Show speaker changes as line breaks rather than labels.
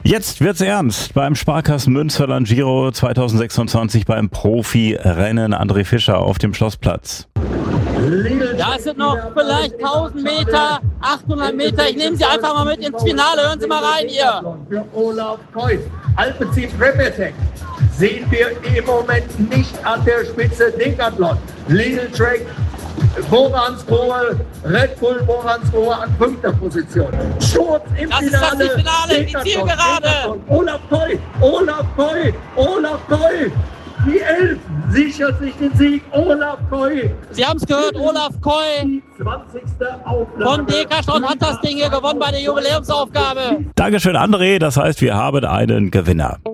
Jetzt wird's ernst beim Sparkassen Münsterland Giro 2026 beim Profirennen. André Fischer auf dem Schlossplatz.
Ja, es sind noch vielleicht 1000 Meter, 800 Meter. Ich nehme Sie einfach mal mit ins Finale. Hören Sie mal rein hier.
Für Olaf Kois, Alpecin Prepetec, sehen wir im Moment nicht an der Spitze. Decathlon, Lidl Trek, Boransgrohe, Red Bull Boransgrohe an 5. Position. Sturz im
Das
Finale.
ist das Finale, die Zielgerade.
Olaf Kois. Die 11 sichert sich den Sieg. Olaf Kois.
Sie haben es gehört, Olaf Kois
Die 20. Auflage
von Decathlon hat das Ding hier gewonnen bei der Jubiläumsaufgabe.
Dankeschön, André. Das heißt, wir haben einen Gewinner.